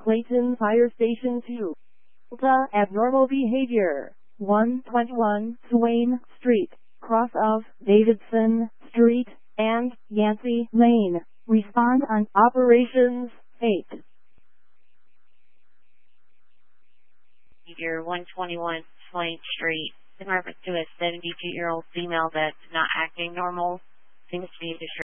Clayton Fire Station 2. The abnormal behavior. 121 Swain Street, cross of Davidson Street and Yancey Lane. Respond on Operations 8. Behavior 121 Swain Street. In reference to a 72-year-old female that's not acting normal, seems to be in distress.